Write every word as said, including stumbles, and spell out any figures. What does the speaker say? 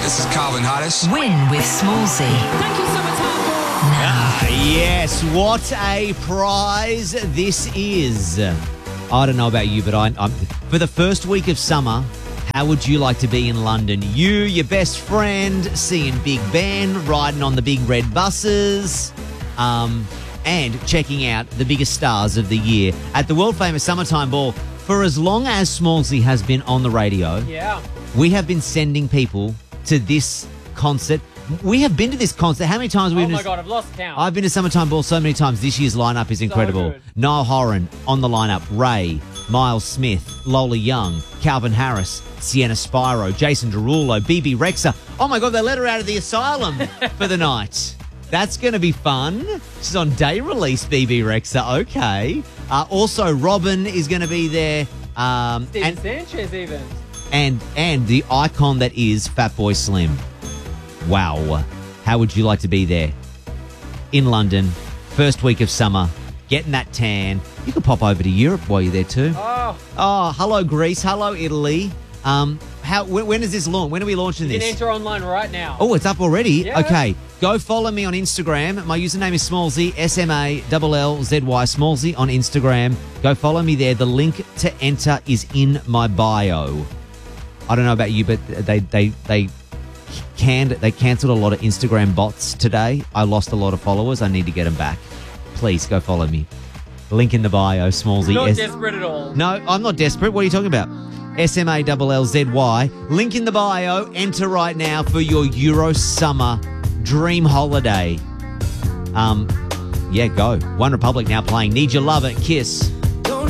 This is Calvin Harris. Win with Smallsy. Thank you so much, Harbour. Ah, yes, what a prize this is. I don't know about you, but I, I'm, for the first week of summer, how would you like to be in London? You, your best friend, seeing Big Ben, riding on the big red buses, um, and checking out the biggest stars of the year at the world-famous Summertime Ball. For as long as Smallsy has been on the radio, Yeah. we have been sending people to this concert. We have been to this concert. How many times have we Oh been my to God, I've lost count. I've been to Summertime Ball so many times. This year's lineup is incredible. good. Niall Horan on the lineup. Ray, Miles Smith, Lola Young, Calvin Harris, Sienna Spiro, Jason Derulo, B B Rexa. Oh my God, they let her out of the asylum for the night. That's going to be fun. She's on day release, B B Rexa. Okay. Uh, also, Robin is going to be there. Um, Steven and, Sanchez even. and and the icon that is Fatboy Slim. Wow. How would you like to be there? In London, first week of summer, getting that tan. You could pop over to Europe while you're there too. Oh, Oh, hello Greece, hello Italy. Um, how when, when is this launch? When are we launching you this? can enter online right now. Oh, it's up already? Yeah. Okay. Go follow me on Instagram. My username is Smallsy, S M A L L Z Y, Smallsy on Instagram. Go follow me there. The link to enter is in my bio. I don't know about you, but they they they canned they cancelled a lot of Instagram bots today. I lost a lot of followers. I need to get them back. Please go follow me. Link in the bio, Smallsy. Not S- desperate at all. no, I'm not desperate. What are you talking about? S M A L L Z Y. Link in the bio. Enter right now for your Euro Summer dream holiday. Um, yeah, go. One Republic now playing Need You Love It. Kiss.